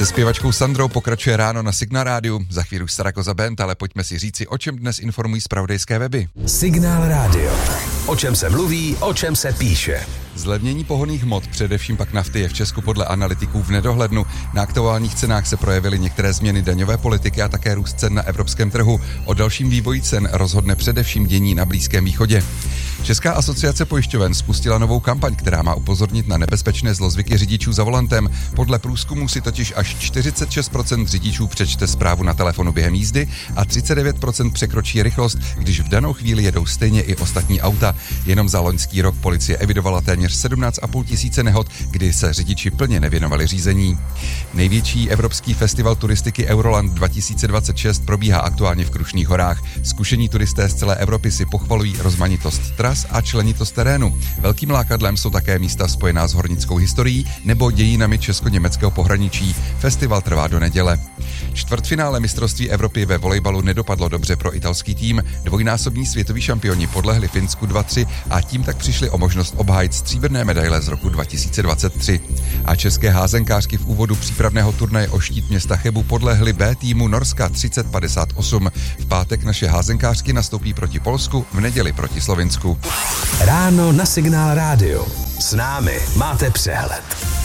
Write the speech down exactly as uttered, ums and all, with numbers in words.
Se zpěvačkou Sandrou pokračuje ráno na Signál rádiu. Za chvíli už Sarakoza Band, ale pojďme si říci, o čem dnes informují zpravodajské weby. Signál rádio. O čem se mluví, o čem se píše. Zlevnění pohonných hmot, především pak nafty, je v Česku podle analytiků v nedohlednu. Na aktuálních cenách se projevily některé změny daňové politiky a také růst cen na evropském trhu. O dalším vývoji cen rozhodne především dění na Blízkém východě. Česká asociace pojišťoven spustila novou kampaň, která má upozornit na nebezpečné zlozvyky řidičů za volantem. Podle průzkumu si totiž až čtyřicet šest procent řidičů přečte zprávu na telefonu během jízdy a třicet devět procent překročí rychlost, když v danou chvíli jedou stejně i ostatní auta. Jenom za loňský rok policie evidovala téměř sedmnáct a půl tisíce nehod, kdy se řidiči plně nevěnovali řízení. Největší evropský festival turistiky Euroland dva tisíce dvacet šest probíhá aktuálně v Krušných horách. Zkušení turisté z celé Evropy si pochvalují rozmanitost tras a členitost terénu. Velkým lákadlem jsou také místa spojená s hornickou historií nebo dějinami česko-německého pohraničí. Festival trvá do neděle. Čtvrtfinále mistrovství Evropy ve volejbalu nedopadlo dobře pro italský tým. Dvojnásobní světoví šampioni podlehli Finsku dva tři a tím tak přišli o možnost obhájit stříbrné medaile z roku dva tisíce dvacet tři. A české házenkářky v úvodu přípravného turnaje o štít města Chebu podlehli B týmu Norska třicet padesát osm. V pátek naše házenkářky nastoupí proti Polsku, v neděli proti Slovinsku. Ráno na Signál rádio. S námi máte přehled.